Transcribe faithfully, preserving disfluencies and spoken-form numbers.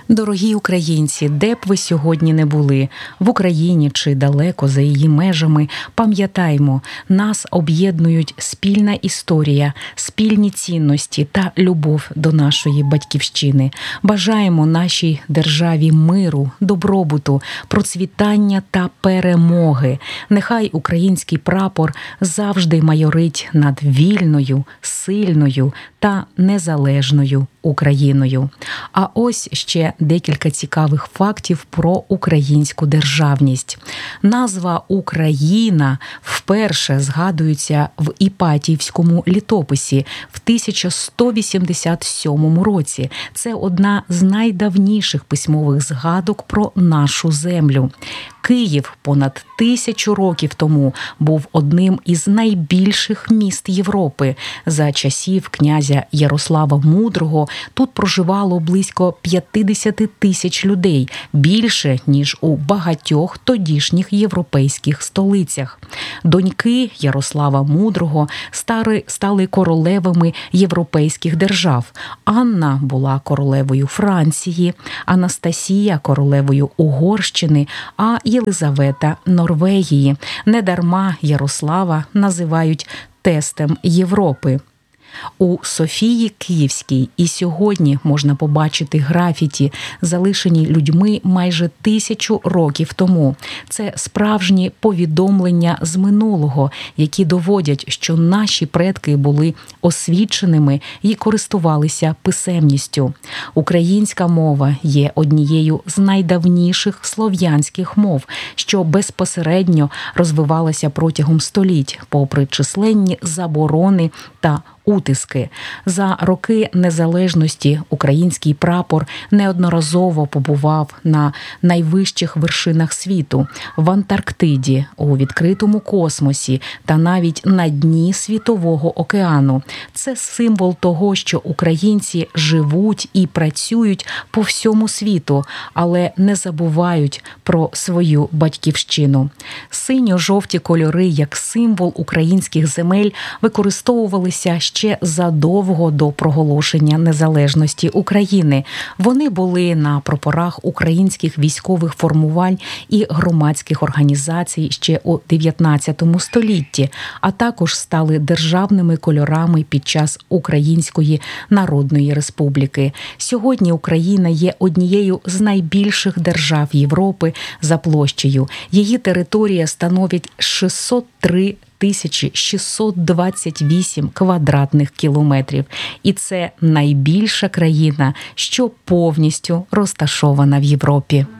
Дорогі українці, де б ви сьогодні не були, в Україні чи далеко за її межами, пам'ятаймо, нас об'єднують спільна історія, спільні цінності та любов до нашої батьківщини. Бажаємо нашій державі миру, добробуту, процвітання та перемоги. Нехай український прапор завжди майорить над вільною, сильною та незалежною Україною. А ось ще декілька цікавих фактів про українську державність. Назва «Україна» вперше згадується в Іпатіївському літописі в тисяча сто вісімдесят сьомому році. Це одна з найдавніших письмових згадок про нашу землю. Київ понад тисячу років тому був одним із найбільших міст Європи. За часів князя Ярослава Мудрого тут проживало близько п'ятдесят тисяч людей, більше, ніж у багатьох тодішніх європейських столицях. Доньки Ярослава Мудрого стали королевами європейських держав. Анна була королевою Франції, Анастасія – королевою Угорщини, а Єлизавета – Норвегії. Недарма Ярослава називають тестем Європи. У Софії Київській і сьогодні можна побачити графіті, залишені людьми майже тисячу років тому. Це справжні повідомлення з минулого, які доводять, що наші предки були освіченими і користувалися писемністю. Українська мова є однією з найдавніших слов'янських мов, що безпосередньо розвивалася протягом століть, попри численні заборони та утиски. За роки незалежності український прапор неодноразово побував на найвищих вершинах світу – в Антарктиді, у відкритому космосі та навіть на дні Світового океану. Це символ того, що українці живуть і працюють по всьому світу, але не забувають про свою батьківщину. Синьо-жовті кольори, як символ українських земель, використовувалися ще задовго до проголошення незалежності України. Вони були на прапорах українських військових формувань і громадських організацій ще у дев'ятнадцятому столітті, а також стали державними кольорами під час Української Народної Республіки. Сьогодні Україна є однією з найбільших держав Європи за площею. Її територія становить шістсот три тисячі шістсот двадцять вісім квадратних кілометрів. І це найбільша країна, що повністю розташована в Європі.